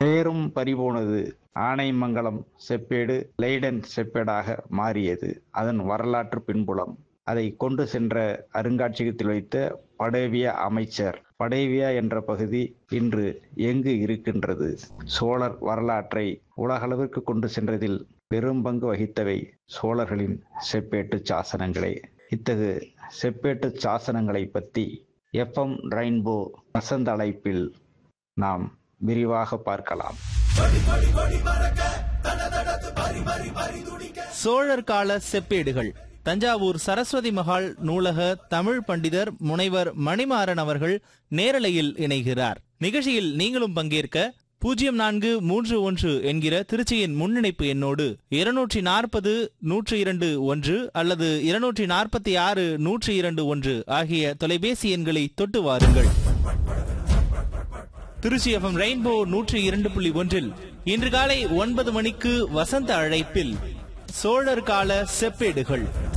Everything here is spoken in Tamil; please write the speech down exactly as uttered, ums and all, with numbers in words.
பெயரும் பறிபோனது. ஆனைமங்கலம் செப்பேடு லெய்டன் செப்பேடாக மாறியது. அதன் வரலாற்று பின்புலம் அதை கொண்டு சென்ற அருங்காட்சியகத்தில் வைத்த படேவிய அமைச்சர். படேவியா என்ற பகுதி இன்று எங்கு இருக்கின்றது? சோழர் வரலாற்றை உலகளவிற்கு கொண்டு சென்றதில் பெரும் பங்கு வகித்தவை சோழர்களின் செப்பேட்டு சாசனங்களே. இத்தகு செப்பேட்டு சாசனங்களை பற்றி எஃப்எம் ரெயின்போ வசந்த அழைப்பில் நாம் விரிவாக பார்க்கலாம். சோழர் கால செப்பேடுகள். தஞ்சாவூர் சரஸ்வதி மகால் நூலக தமிழ் பண்டிதர் முனைவர் மணிமாறன் அவர்கள் நேரலையில் இணைகிறார். நிகழ்ச்சியில் நீங்களும் பங்கேற்க பூஜ்ஜியம் நான்கு மூன்று ஒன்று என்கிற திருச்சியின் முன்னிணைப்பு எண்ணோடு இருநூற்றி நாற்பது நூற்றி இரண்டு ஒன்று அல்லது இருநூற்றி நாற்பத்தி ஆறு நூற்றி இரண்டு ஒன்று ஆகிய தொலைபேசி எண்களை தொட்டு வாருங்கள். திருச்சி எஃப்எம் ரெயின்போ நூற்றி இரண்டு புள்ளி ஒன்றில் இன்று காலை ஒன்பது மணிக்கு வசந்த அழைப்பில் சோழர் கால செப்பேடுகள்.